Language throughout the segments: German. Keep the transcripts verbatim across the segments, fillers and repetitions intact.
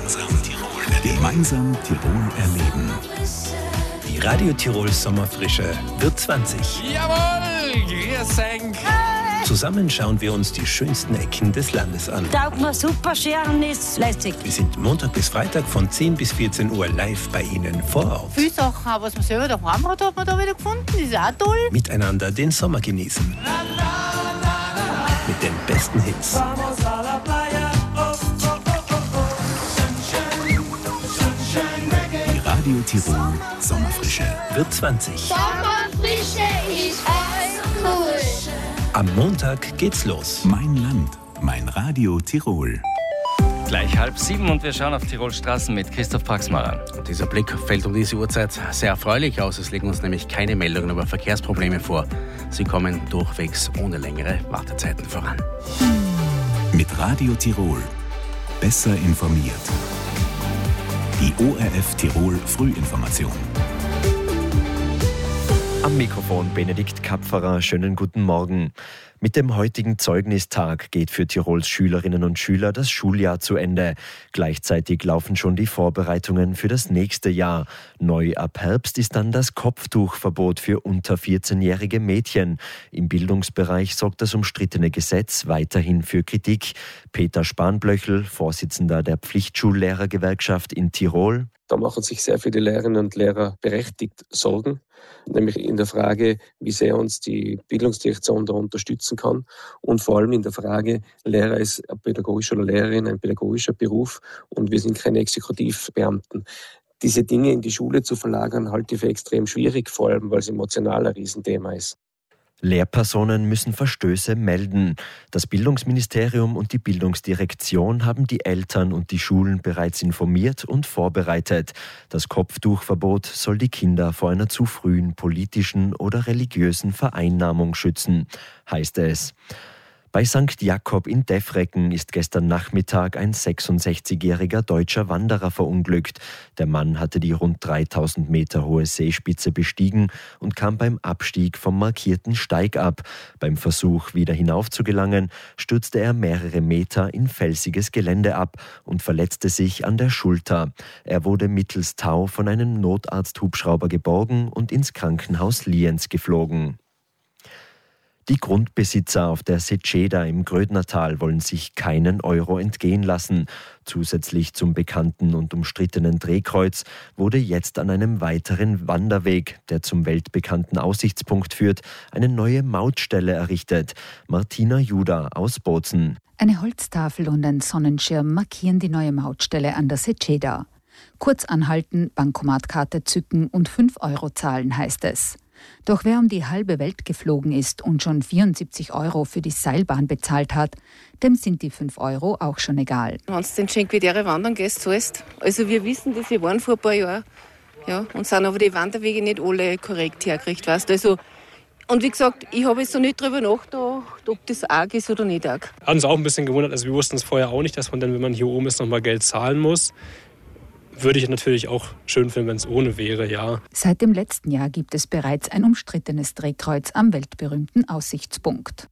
Gemeinsam Tirol erleben. Gemeinsam Tirol erleben. Die Radio Tirol Sommerfrische wird zwanzig. Jawohl, grüß euch. Zusammen schauen wir uns die schönsten Ecken des Landes an. Taugt mir super, scheren ist lässig. Wir sind Montag bis Freitag von zehn bis vierzehn Uhr live bei Ihnen vor Ort. Viele Sachen, was man selber daheim hat, hat man da wieder gefunden. Das ist auch toll. Miteinander den Sommer genießen. Mit den besten Hits. Die Radio Tirol Sommerfrische Wird zwanzig. Sommerfrische ist voll cool. Am Montag geht's los. Mein Land, mein Radio Tirol. Gleich halb sieben und wir schauen auf Tirol Straßen mit Christoph Paxmacher. Dieser Blick fällt um diese Uhrzeit sehr erfreulich aus. Es liegen uns nämlich keine Meldungen über Verkehrsprobleme vor. Sie kommen durchwegs ohne längere Wartezeiten voran. Mit Radio Tirol. Besser informiert. Die O R F Tirol Frühinformation. Am Mikrofon Benedikt Kapferer, schönen guten Morgen. Mit dem heutigen Zeugnistag geht für Tirols Schülerinnen und Schüler das Schuljahr zu Ende. Gleichzeitig laufen schon die Vorbereitungen für das nächste Jahr. Neu ab Herbst ist dann das Kopftuchverbot für unter vierzehnjährige Mädchen. Im Bildungsbereich sorgt das umstrittene Gesetz weiterhin für Kritik. Peter Spanblöchel, Vorsitzender der Pflichtschullehrergewerkschaft in Tirol. Da machen sich sehr viele Lehrerinnen und Lehrer berechtigt Sorgen, nämlich in der Frage, wie sehr uns die Bildungsdirektion da unterstützen kann und vor allem in der Frage, Lehrer ist ein pädagogischer oder Lehrerin ein pädagogischer Beruf und wir sind keine Exekutivbeamten. Diese Dinge in die Schule zu verlagern, halte ich für extrem schwierig, vor allem weil es emotional ein Riesenthema ist. Lehrpersonen müssen Verstöße melden. Das Bildungsministerium und die Bildungsdirektion haben die Eltern und die Schulen bereits informiert und vorbereitet. Das Kopftuchverbot soll die Kinder vor einer zu frühen politischen oder religiösen Vereinnahmung schützen, heißt es. Bei Sankt Jakob in Defrecken ist gestern Nachmittag ein sechsundsechzigjähriger deutscher Wanderer verunglückt. Der Mann hatte die rund dreitausend Meter hohe Seespitze bestiegen und kam beim Abstieg vom markierten Steig ab. Beim Versuch, wieder hinaufzugelangen, stürzte er mehrere Meter in felsiges Gelände ab und verletzte sich an der Schulter. Er wurde mittels Tau von einem Notarzthubschrauber geborgen und ins Krankenhaus Lienz geflogen. Die Grundbesitzer auf der Seceda im Grödnertal wollen sich keinen Euro entgehen lassen. Zusätzlich zum bekannten und umstrittenen Drehkreuz wurde jetzt an einem weiteren Wanderweg, der zum weltbekannten Aussichtspunkt führt, eine neue Mautstelle errichtet. Martina Juda aus Bozen. Eine Holztafel und ein Sonnenschirm markieren die neue Mautstelle an der Seceda. Kurz anhalten, Bankomatkarte zücken und fünf Euro zahlen, heißt es. Doch wer um die halbe Welt geflogen ist und schon vierundsiebzig Euro für die Seilbahn bezahlt hat, dem sind die fünf Euro auch schon egal. Wenn du den Schenk-Videre wandern gehst, zahlst. Also wir wissen das, wir waren vor ein paar Jahren. Ja, und sind aber die Wanderwege nicht alle korrekt hergekriegt, weißt du. Also, und wie gesagt, ich habe jetzt noch nicht darüber nachgedacht, ob das arg ist oder nicht arg. Hat uns auch ein bisschen gewundert, also wir wussten es vorher auch nicht, dass man dann, wenn man hier oben ist, nochmal Geld zahlen muss. Würde ich natürlich auch schön finden, wenn es ohne wäre, ja. Seit dem letzten Jahr gibt es bereits ein umstrittenes Drehkreuz am weltberühmten Aussichtspunkt.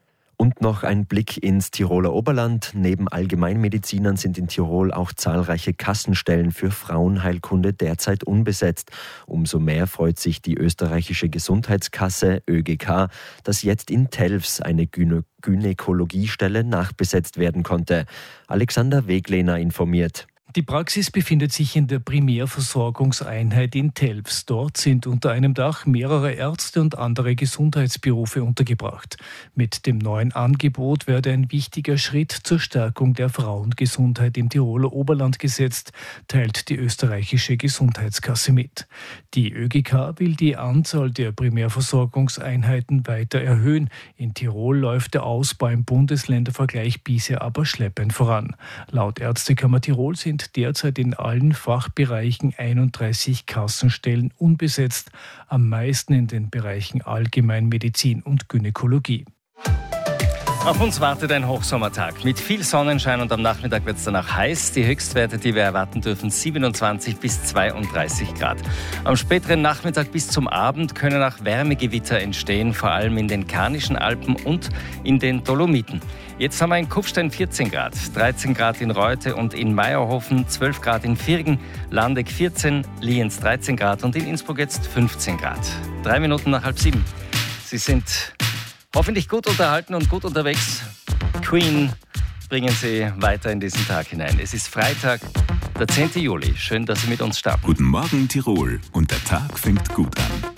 Und noch ein Blick ins Tiroler Oberland. Neben Allgemeinmedizinern sind in Tirol auch zahlreiche Kassenstellen für Frauenheilkunde derzeit unbesetzt. Umso mehr freut sich die österreichische Gesundheitskasse Ö G K, dass jetzt in Telfs eine Gynä- Gynäkologiestelle nachbesetzt werden konnte. Alexander Weglehner informiert. Die Praxis befindet sich in der Primärversorgungseinheit in Telfs. Dort sind unter einem Dach mehrere Ärzte und andere Gesundheitsberufe untergebracht. Mit dem neuen Angebot werde ein wichtiger Schritt zur Stärkung der Frauengesundheit im Tiroler Oberland gesetzt, teilt die österreichische Gesundheitskasse mit. Die Ö G K will die Anzahl der Primärversorgungseinheiten weiter erhöhen. In Tirol läuft der Ausbau im Bundesländervergleich bisher aber schleppend voran. Laut Ärztekammer Tirol sind derzeit in allen Fachbereichen einunddreißig Kassenstellen unbesetzt, am meisten in den Bereichen Allgemeinmedizin und Gynäkologie. Auf uns wartet ein Hochsommertag mit viel Sonnenschein und am Nachmittag wird es danach heiß. Die Höchstwerte, die wir erwarten dürfen, siebenundzwanzig bis zweiunddreißig Grad. Am späteren Nachmittag bis zum Abend können auch Wärmegewitter entstehen, vor allem in den Karnischen Alpen und in den Dolomiten. Jetzt haben wir in Kufstein vierzehn Grad, dreizehn Grad in Reute und in Meierhofen, zwölf Grad in Virgen, Landeck vierzehn, Lienz dreizehn Grad und in Innsbruck jetzt fünfzehn Grad. Drei Minuten nach halb sieben. Sie sind hoffentlich gut unterhalten und gut unterwegs. Queen bringen Sie weiter in diesen Tag hinein. Es ist Freitag, der zehnten Juli. Schön, dass Sie mit uns starten. Guten Morgen Tirol und der Tag fängt gut an.